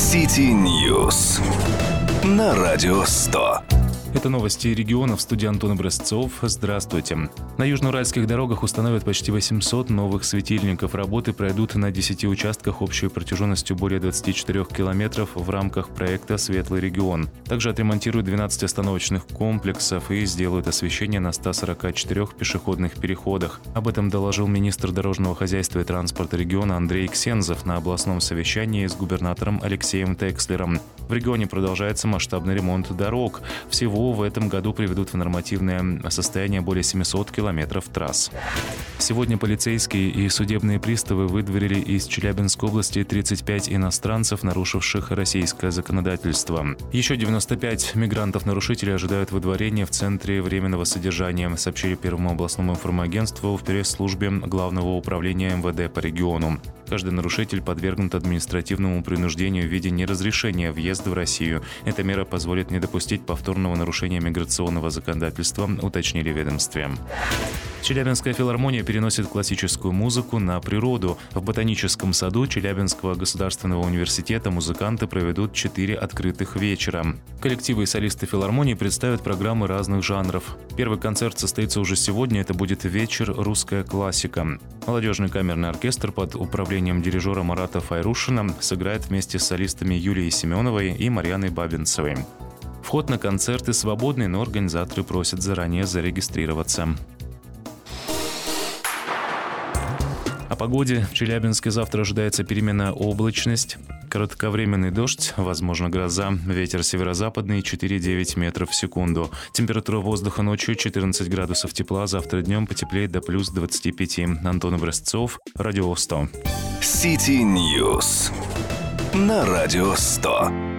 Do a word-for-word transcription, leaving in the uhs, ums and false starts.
City News на Радио сто. Это новости региона. В студии Антон Образцов. Здравствуйте. На южноуральских дорогах установят почти восемьсот новых светильников. Работы пройдут на десяти участках общей протяженностью более двадцати четырёх километров в рамках проекта «Светлый регион». Также отремонтируют двенадцать остановочных комплексов и сделают освещение на ста сорока четырёх пешеходных переходах. Об этом доложил министр дорожного хозяйства и транспорта региона Андрей Ксензов на областном совещании с губернатором Алексеем Текслером. В регионе продолжается масштабный ремонт дорог. Всего в этом году приведут в нормативное состояние более семисот километров трасс. Сегодня полицейские и судебные приставы выдворили из Челябинской области тридцать пять иностранцев, нарушивших российское законодательство. Еще девяносто пять мигрантов-нарушителей ожидают выдворения в Центре временного содержания, сообщили Первому областному информагентству в пресс-службе Главного управления эм вэ дэ по региону. Каждый нарушитель подвергнут административному принуждению в виде неразрешения въезда в Россию. Эта мера позволит не допустить повторного нарушения миграционного законодательства, уточнили в ведомстве. Челябинская филармония переносит классическую музыку на природу. В ботаническом саду Челябинского государственного университета музыканты проведут четыре открытых вечера. Коллективы и солисты филармонии представят программы разных жанров. Первый концерт состоится уже сегодня. Это будет вечер «Русская классика». Молодежный камерный оркестр под управлением дирижера Марата Файрушина сыграет вместе с солистами Юлией Семеновой и Марьяной Бабинцевой. Вход на концерты свободный, но организаторы просят заранее зарегистрироваться. О погоде. В Челябинске завтра ожидается переменная облачность, кратковременный дождь, возможно гроза, ветер северо-западный четыре-девять метров в секунду. Температура воздуха ночью четырнадцать градусов тепла, завтра днем потеплеет до плюс двадцати пяти. Антон Образцов, Радио сто. City News на Радио сто.